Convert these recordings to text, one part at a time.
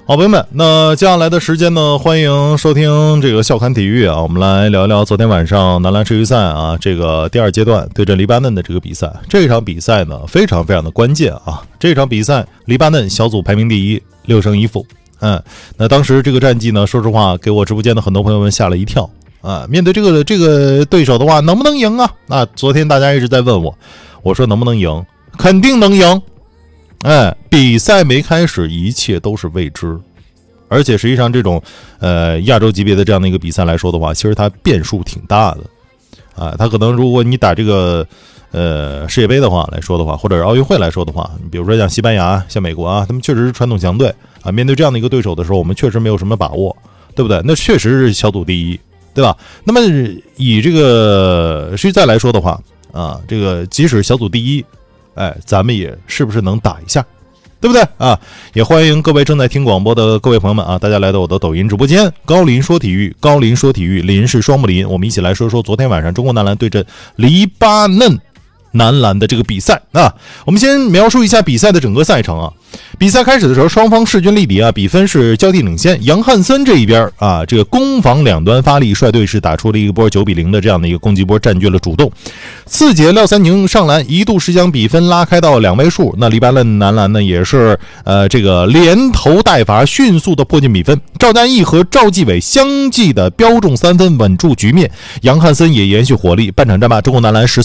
好朋友们，那接下来的时间呢，欢迎收听这个笑侃体育啊，我们来聊一聊昨天晚上男篮世预赛啊，这个第二阶段对阵黎巴嫩的这个比赛。这场比赛呢非常非常的关键啊，这场比赛黎巴嫩小组排名第一，6胜1负。那当时这个战绩呢，说实话给我直播间的很多朋友们吓了一跳啊。面对这个对手的话，能不能赢啊？那昨天大家一直在问我，我说能不能赢？肯定能赢。比赛没开始，一切都是未知，而且实际上这种亚洲级别的这样的一个比赛来说的话，其实它变数挺大的啊。它可能如果你打这个世界杯的话来说的话，或者是奥运会来说的话，比如说像西班牙、像美国啊，他们确实是传统强队啊。面对这样的一个对手的时候，我们确实没有什么把握，对不对？那确实是小组第一，对吧？那么以这个世预赛来说的话啊，这个即使小组第一。咱们也是不是能打一下，对不对啊？也欢迎各位正在听广播的各位朋友们啊，大家来到我的抖音直播间，高林说体育，高林说体育，林是双木林，我们一起来说说昨天晚上中国男篮对阵黎巴嫩男篮的这个比赛啊。我们先描述一下比赛的整个赛程啊。比赛开始的时候，双方势均力敌啊，比分是交替领先。杨汉森这一边啊，这个攻防两端发力，率队是打出了一波9-0的这样的一个攻击波，占据了主动。次节廖三宁上篮，一度是将比分拉开到2位数。那黎巴嫩男篮呢，也是这个连投带罚，迅速的迫近比分。赵佳毅和赵继伟相继的标中3分，稳住局面。杨汉森也延续火力，半场战罢，中国男篮是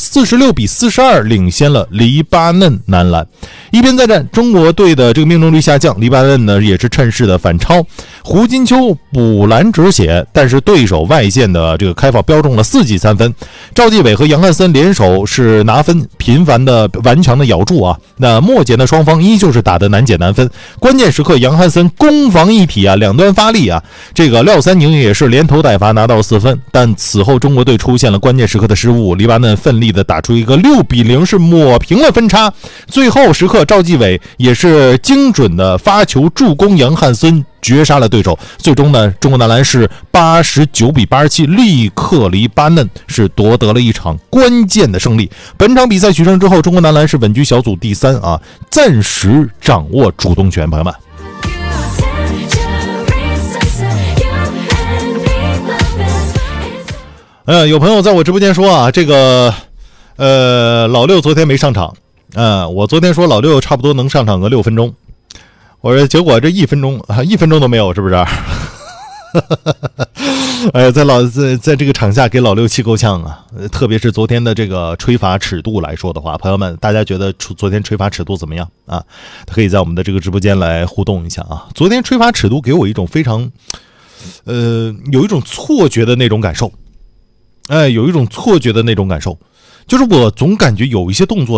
46-42领先了黎巴嫩男篮。一边再战，中国队的这个命中率下降，黎巴嫩呢也是趁势的反超。胡金秋补篮止血，但是对手外线的这个开炮标中了4记3分。赵继伟和杨汉森联手是拿分，频繁的顽强的咬住啊。那末节呢，双方依旧是打得难解难分。关键时刻，杨汉森攻防一体啊，两端发力啊。这个廖三宁也是连投带罚拿到了4分，但此后中国队出现了关键时刻的失误，黎巴嫩奋力的打出一个6-0，是抹平了分差。最后时刻，赵继伟也是精准的发球助攻杨汉森，绝杀了对手。最终呢，中国男篮是89-87力克黎巴嫩，是夺得了一场关键的胜利。本场比赛取胜之后，中国男篮是稳居小组第3啊，暂时掌握主动权。朋友们，有朋友在我直播间说啊，这个老六昨天没上场。我昨天说老六差不多能上场个6分钟，我说结果这1分钟1分钟都没有，是不是？在这个场下给老六气够呛啊！特别是昨天的这个吹罚尺度来说的话，朋友们，大家觉得昨天吹罚尺度怎么样啊？可以在我们的这个直播间来互动一下啊！昨天吹罚尺度给我一种非常有一种错觉的那种感受，有一种错觉的那种感受，就是我总感觉有一些动作